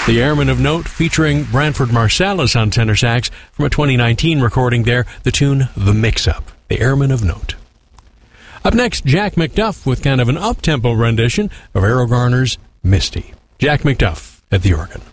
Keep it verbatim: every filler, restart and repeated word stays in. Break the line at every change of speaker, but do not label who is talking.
The Airmen of Note, featuring Branford Marsalis on tenor sax from a twenty nineteen recording there, the tune The Mix-Up, The Airmen of Note. Up next, Jack McDuff with kind of an up-tempo rendition of Errol Garner's Misty. Jack McDuff at the organ.